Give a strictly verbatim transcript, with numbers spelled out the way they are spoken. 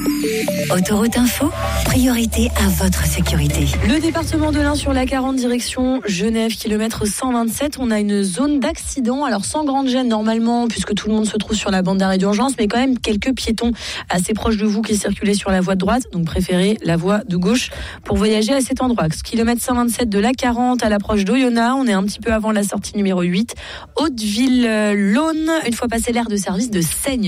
Autoroute Info, priorité à votre sécurité. Le département de l'Ain sur la quarante direction Genève, kilomètre cent vingt-sept. On a une zone d'accident, alors sans grande gêne normalement, puisque tout le monde se trouve sur la bande d'arrêt d'urgence, mais quand même quelques piétons assez proches de vous qui circulaient sur la voie de droite, donc préférez la voie de gauche pour voyager à cet endroit. Kilomètre cent vingt-sept de l'A quarante à l'approche d'Oyonnax, on est un petit peu avant la sortie numéro huit. Hauteville-Laune, une fois passé l'aire de service de Seigne.